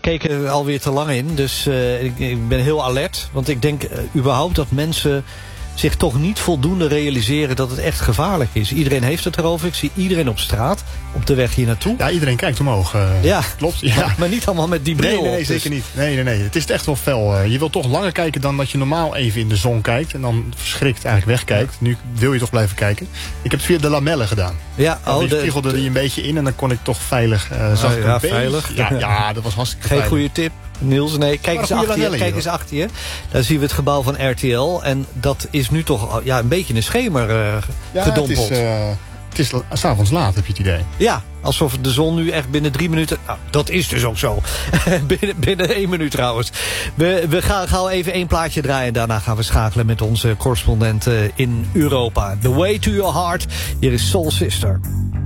keek er alweer te lang in. Dus ik ben heel alert. Want ik denk überhaupt dat mensen zich toch niet voldoende realiseren dat het echt gevaarlijk is. Iedereen heeft het erover. Ik zie iedereen op straat, op de weg hier naartoe. Ja, iedereen kijkt omhoog. Ja, klopt. Ja. Maar niet allemaal met die bril. Nee, zeker niet. Nee. Het is echt wel fel. Je wilt toch langer kijken dan dat je normaal even in de zon kijkt. En dan verschrikt eigenlijk wegkijkt. Ja. Nu wil je toch blijven kijken. Ik heb het via de lamellen gedaan. Ja, die spiegelde die een beetje in. En dan kon ik toch veilig veilig. Ja, dat was hartstikke Geen veilig. goede tip. Niels, nee, kijk eens achter je. Daar zien we het gebouw van RTL. En dat is nu toch een beetje in een schemer gedompeld. Het is 's avonds laat, heb je het idee. Ja, alsof de zon nu echt binnen 3 minuten... Nou, dat is dus ook zo. binnen 1 minuut trouwens. We gaan gauw even 1 plaatje draaien. Daarna gaan we schakelen met onze correspondent in Europa. The Way to Your Heart. Hier is Soul Sister.